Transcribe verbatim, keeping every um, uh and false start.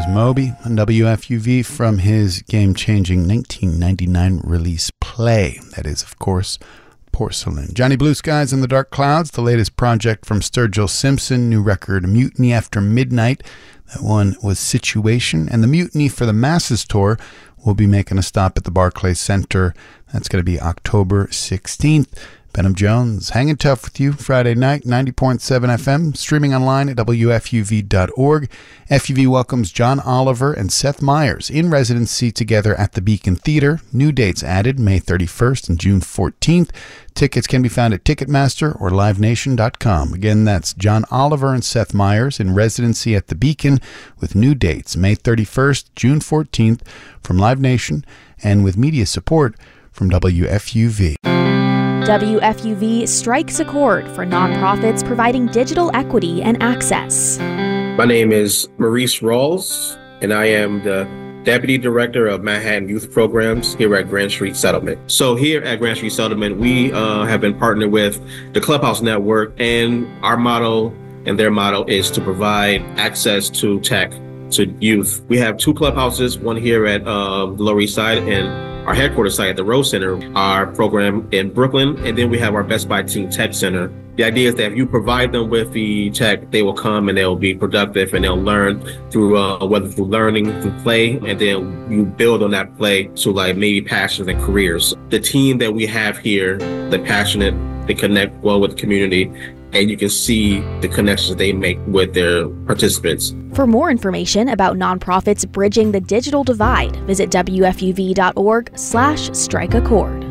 was Moby on W F U V from his game-changing nineteen ninety-nine release Play. That is, of course, Porcelain. Johnny Blue Skies and the Dark Clouds, the latest project from Sturgill Simpson, new record Mutiny After Midnight. That one was Situation. And the Mutiny for the Masses tour will be making a stop at the Barclays Center. That's going to be October sixteenth. Benham Jones, hanging tough with you Friday night, ninety point seven F M, streaming online at W F U V dot org. F U V welcomes John Oliver and Seth Meyers in residency together at the Beacon Theater. New dates added May thirty-first and June fourteenth. Tickets can be found at Ticketmaster or Live Nation dot com. Again, that's John Oliver and Seth Meyers in residency at the Beacon with new dates May thirty-first, June fourteenth from Live Nation and with media support from W F U V. W F U V strikes a chord for nonprofits providing digital equity and access. My name is Maurice Rawls, and I am the Deputy Director of Manhattan Youth Programs here at Grand Street Settlement. So here at Grand Street Settlement, we uh, have been partnered with the Clubhouse Network, and our motto and their motto is to provide access to tech to youth. We have two clubhouses, one here at uh, the Lower East Side and our headquarters site at the Rose Center, our program in Brooklyn, and then we have our Best Buy Teen Tech Center. The idea is that if you provide them with the tech, they will come and they'll be productive and they'll learn through, uh, whether through learning, through play, and then you build on that play to like maybe passions and careers. The team that we have here, they're passionate, they connect well with the community, and you can see the connections they make with their participants. For more information about nonprofits bridging the digital divide, visit W F U V dot org slash strike a chord.